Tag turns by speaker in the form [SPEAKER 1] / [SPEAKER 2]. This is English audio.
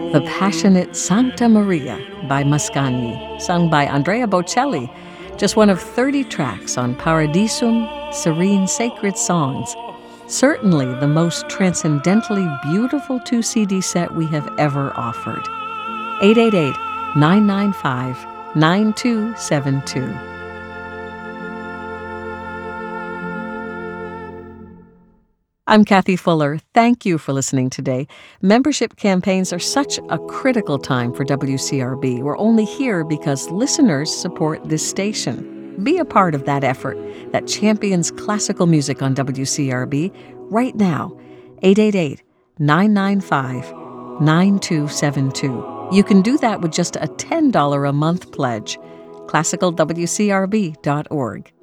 [SPEAKER 1] The Passionate Santa Maria by Mascagni, sung by Andrea Bocelli, just one of 30 tracks on Paradisum, Serene Sacred Songs. Certainly the most transcendentally beautiful 2-CD set we have ever offered. 888-995-9272. I'm Kathy Fuller. Thank you for listening today. Membership campaigns are such a critical time for WCRB. We're only here because listeners support this station. Be a part of that effort that champions classical music on WCRB right now. 888-995-9272. You can do that with just a $10 a month pledge. ClassicalWCRB.org.